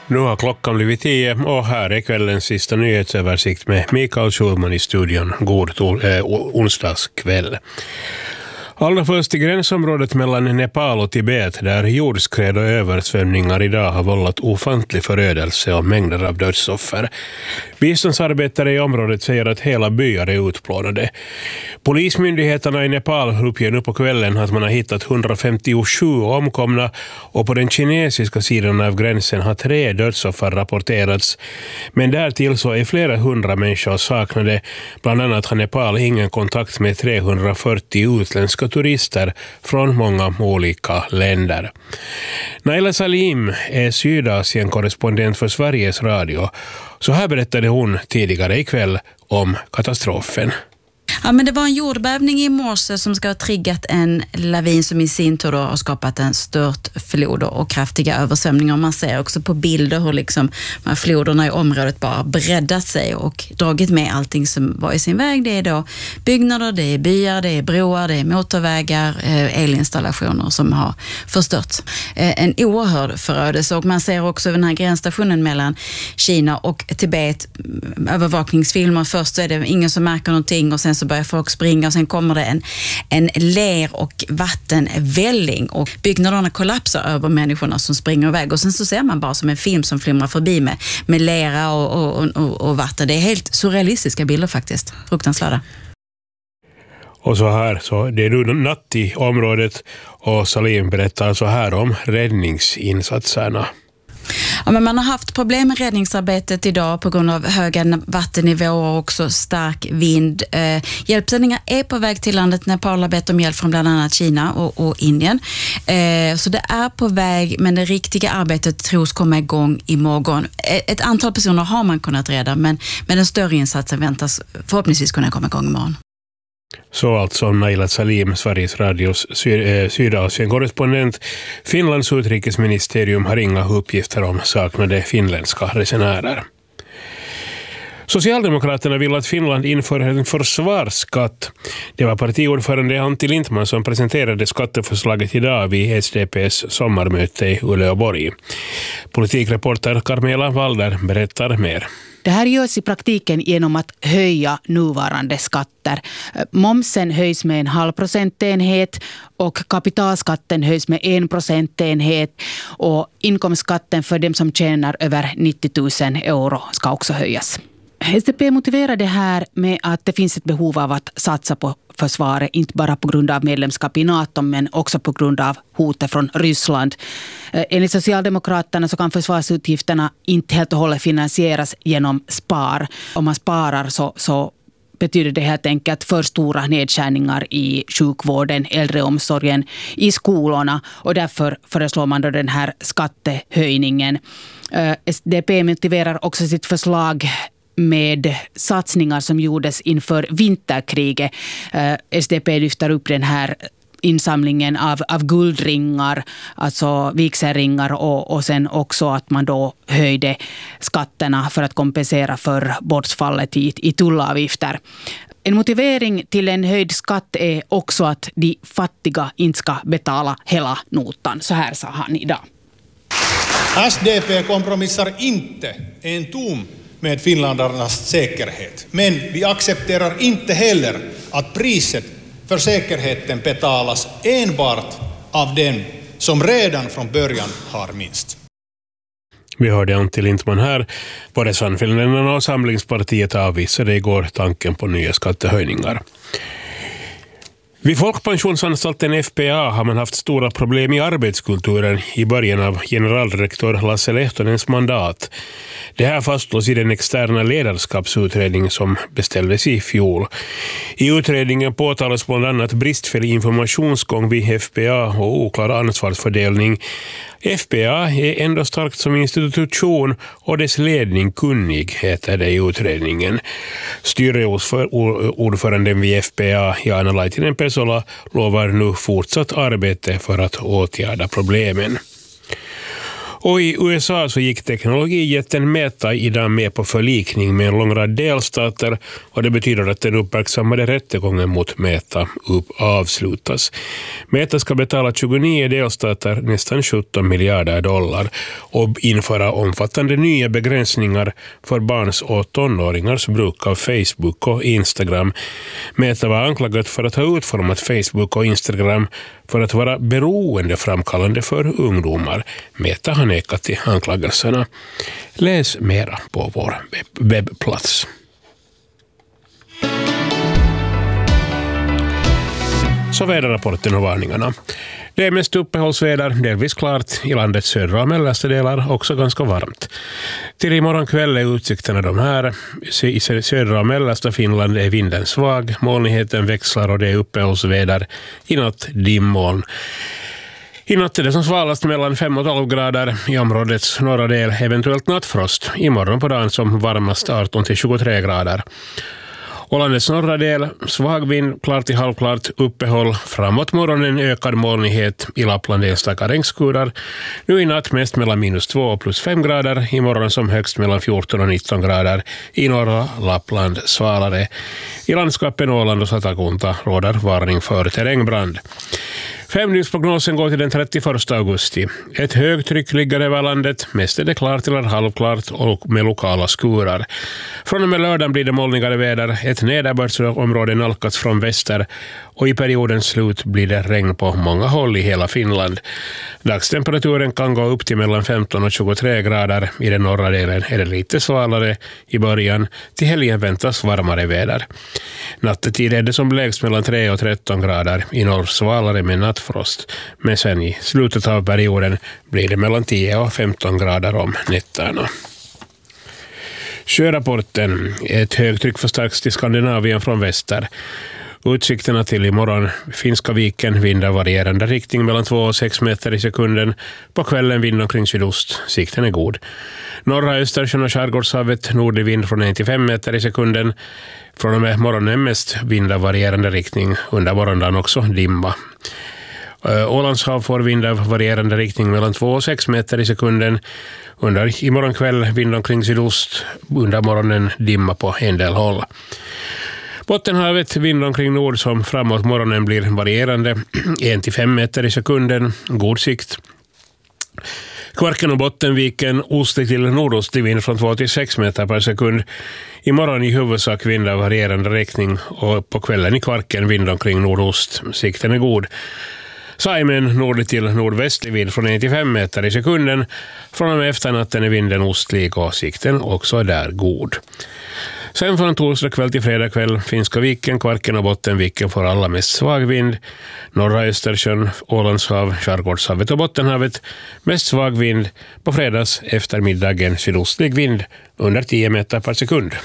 Nu har klockan blivit 10 och här är kvällens sista nyhetsöversikt med Mikael Schulman i studion. God onsdagskväll. Allra först i gränsområdet mellan Nepal och Tibet där jordskred och översvämningar idag har vållat ofantlig förödelse och mängder av dödsoffer. Biståndsarbetare i området säger att hela byar är utplånade. Polismyndigheterna i Nepal uppger nu på kvällen att man har hittat 157 omkomna och på den kinesiska sidan av gränsen har 3 dödsoffer rapporterats. Men därtill så är flera hundra människor saknade. Bland annat har Nepal ingen kontakt med 340 utländska turister från många olika länder. Naila Salim är Sydasien-korrespondent för Sveriges Radio. Så här berättade hon tidigare ikväll om katastrofen. Ja, men det var en jordbävning i morse som ska ha triggat en lavin som i sin tur då har skapat en stört flod och kraftiga översvämningar. Man ser också på bilder hur liksom de här floderna i området bara breddat sig och dragit med allting som var i sin väg. Det är då byggnader, det är byar, det är broar, det är motorvägar, elinstallationer som har förstörts. En oerhörd förödelse, och man ser också den här gränsstationen mellan Kina och Tibet, övervakningsfilmer. Först så är det ingen som märker någonting och sen så börjar folk springa och sen kommer det en ler- och vattenvälling och byggnaderna kollapsar över människorna som springer iväg, och sen så ser man bara som en film som flimrar förbi med lera och vatten. Det är helt surrealistiska bilder faktiskt, fruktansvärda. Och så här, så det är nu natt i området och Salim berättar så här om räddningsinsatserna. Ja, men man har haft problem med räddningsarbetet idag på grund av höga vattennivåer och också stark vind. Hjälpsändningar är på väg till landet. Nepal har bett om hjälp från bland annat Kina och Indien. Så det är på väg, men det riktiga arbetet tros komma igång imorgon. Ett antal personer har man kunnat rädda, men den större insatsen väntas förhoppningsvis kunna komma igång imorgon. Så alltså Naila Salim, Sveriges Radios Sydasien-korrespondent. Finlands utrikesministerium har inga uppgifter om saknade finländska resenärer. Socialdemokraterna vill att Finland inför en försvarsskatt. Det var partiordförande Antti Lindman som presenterade skatteförslaget idag vid SDP:s sommarmöte i Uleåborg. Politikreporter Carmela Walder berättar mer. Det här görs i praktiken genom att höja nuvarande skatter. Momsen höjs med 0,5 procentenhet och kapitalskatten höjs med 1 procentenhet, och inkomstskatten för dem som tjänar över 90 000 euro ska också höjas. SDP motiverar det här med att det finns ett behov av att satsa på försvaret, inte bara på grund av medlemskap i NATO men också på grund av hotet från Ryssland. Enligt Socialdemokraterna så kan försvarsutgifterna inte helt och hållet finansieras genom spar. Om man sparar så betyder det helt enkelt för stora nedskärningar i sjukvården, äldreomsorgen, i skolorna, och därför föreslår man då den här skattehöjningen. SDP motiverar också sitt förslag med satsningar som gjordes inför vinterkriget. SDP lyfter upp den här insamlingen av guldringar, alltså vigselringar, och sen också att man då höjde skatterna för att kompensera för bortfallet i tullavgifter. En motivering till en höjd skatt är också att de fattiga inte ska betala hela notan. Så här sa han idag. SDP kompromissar inte en tom med finländarnas säkerhet. Men vi accepterar inte heller att priset för säkerheten betalas enbart av den som redan från början har minst. Vi hörde Antti Lindman här. Både Sannfinländarna och Samlingspartiet avvisade igår tanken på nya skattehöjningar. Vid Folkpensionsanstalten FPA har man haft stora problem i arbetskulturen i början av generaldirektör Lasse Lehtonens mandat. Det här fastslås i den externa ledarskapsutredning som beställdes i fjol. I utredningen påtalas bland annat bristfällig informationsgång vid FPA och oklar ansvarsfördelning. FPA är ändå starkt som institution och dess ledning kunnig, heter det i utredningen. Styrelseordföranden vid FPA, Jaana Laitinen-Pesola, lovar nu fortsatt arbete för att åtgärda problemen. Och i USA så gick teknologijätten Meta idag med på förlikning med en lång rad delstater, och det betyder att den uppmärksammade rättegången mot Meta avslutas. Meta ska betala 29 delstater nästan $17 miljarder och införa omfattande nya begränsningar för barns och tonåringars bruk av Facebook och Instagram. Meta var anklagat för att ha utformat Facebook och Instagram för att vara beroendeframkallande för ungdomar. Meta har nekat till anklagelserna. Läs mera på vår webbplats. Så väderrapporten och varningarna. Det är mest uppehållsväder, delvis klart i landets södra och mellersta delar, också ganska varmt. Till imorgon kväll är utsikterna de här. I södra och mellersta Finland är vinden svag, molnigheten växlar och det är uppehållsväder. I natt dimmoln. I natt är det som svalast mellan 5 och 12 grader, i områdets norra del eventuellt nattfrost. Imorgon på dagen som varmast 18 till 23 grader. Och landets norra del, svag vind, klart till halvklart, uppehåll, framåt morgonen ökad molnighet, i Lappland enstaka regnskurar. Nu i natt mest mellan -2 och +5 grader, i morgon som högst mellan 14 och 19 grader, i norra Lappland svalare. I landskapen Åland och Satakunta råder varning för terrängbrand. 5-dygnsprognosen går till den 31 augusti. Ett högtryck ligger över landet, mest är det klart eller halvklart och med lokala skurar. Från och med lördagen blir det molnigare väder, ett nederbördsområde nalkas från väster och i periodens slut blir det regn på många håll i hela Finland. Dagstemperaturen kan gå upp till mellan 15 och 23 grader, i den norra delen är det lite svalare i början, till helgen väntas varmare väder. Nattetid är det som lägst mellan 3 och 13 grader, i norr svalare med nattfrost, men sen i slutet av perioden blir det mellan 10 och 15 grader om nätterna. Sjörapporten. Ett högtryck förstärks till Skandinavien från väster. Utsikterna till imorgon: Finska viken, vind av varierande riktning mellan 2 och 6 meter i sekunden. På kvällen vind omkring sydost, sikten är god. Norra Östersjön och skärgårdshavet, nordlig vind från 1 till 5 meter i sekunden. Från och med morgonen mest vind av varierande riktning, under morgondagen också dimma. Ålandshav får vind av varierande riktning mellan 2 och 6 meter i sekunden. Under imorgon kväll vind omkring sydost, under morgonen dimma på en del håll. Bottenhavet vind omkring nord som framåt morgonen blir varierande, 1 till 5 meter i sekunden, god sikt. Kvarken och Bottenviken ostlig till nordostlig vind från 2 till 6 meter per sekund. Imorgon i huvudsak vind av varierande riktning och på kvällen i Kvarken vind omkring nordost, sikten är god. Saimen nordlig till nordvästlig vind från 1 till 5 meter i sekunden. Från och med efternatten är vinden ostlig och sikten också där god. Sen från torsdag kväll till fredag kväll, Finska viken, Kvarken och Bottenviken får alla mest svag vind. Norra Östersjön, Ålandshav, skärgårdshavet och Bottenhavet mest svag vind. På fredags eftermiddagen sydostlig vind under 10 meter per sekund.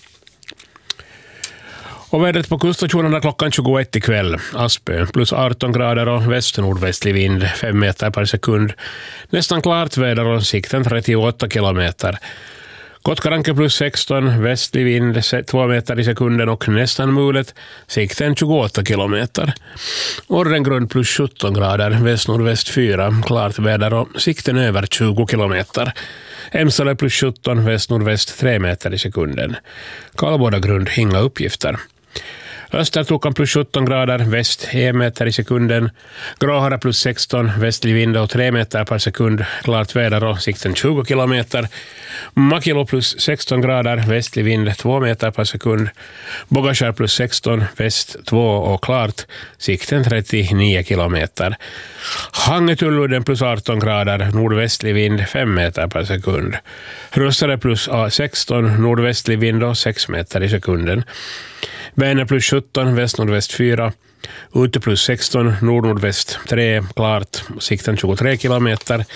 Och vädret på kuststationerna klockan 21 ikväll. Aspö plus 18 grader och väst-nordvästlig vind 5 meter per sekund. Nästan klart väder och sikten 38 kilometer. Kotkaranke plus 16, västlig vind 2 meter i sekunden och nästan mulet, sikten 28 kilometer. Orrengrund plus 17 grader, väst-nordväst 4, klart väder och sikten över 20 kilometer. Emsale plus 17, väst-nordväst 3 meter i sekunden. Kallbådagrund, inga uppgifter. Östertokan plus 17 grader, väst 1 meter i sekunden. Gråhara plus 16, västlig vind och 3 meter per sekund. Klart väder och sikten 20 kilometer. Makilo plus 16 grader, västlig vind 2 meter per sekund. Bogashar plus 16, väst 2 och klart, sikten 39 kilometer. Hangetulludden plus 18 grader, nordvästlig vind 5 meter per sekund. Russare plus 16, nordvästlig vind och 6 meter i sekunden. Vänner plus 17, väst-nordväst 4. Ute plus 16, nord-nordväst 3, klart, sikten 23 kilometer.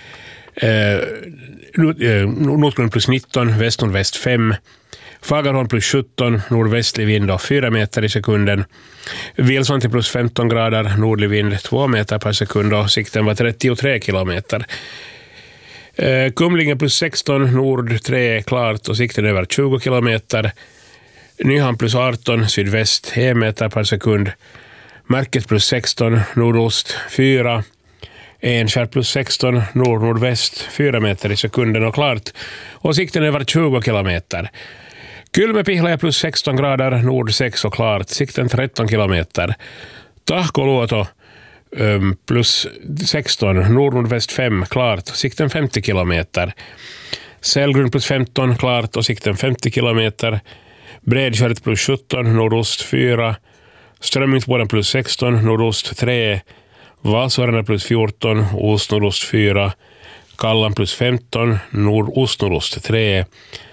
Nordgrund plus 19, väst-nordväst 5. Fagerholm plus 17, nordvästlig vind och 4 meter i sekunden. Vilsvanti plus 15 grader, nordlig vind 2 meter per sekund och sikten var 33 kilometer. Kumlingen plus 16, nord 3, klart och sikten över 20 kilometer. Nyhamn plus 18, sydväst 1 meter per sekund. Märket plus 16, nordost 4. Enskär plus 16, nord-nordväst 4 meter i sekunden och klart. Och sikten över 20 kilometer. Kylmäpihlaja plus 16 grader, nord 6 och klart. Sikten 13 kilometer. Tahkoluoto plus 16, nord-nordväst 5, klart. Sikten 50 kilometer. Sälgrund plus 15, klart och sikten 50 kilometer. Bredskäret plus 17, nordost 4. Strömmingsbåden plus 16, nordost 3. Valsvararna plus 14, ost-nordost 4. Kallan plus 15, nordost-nordost 3.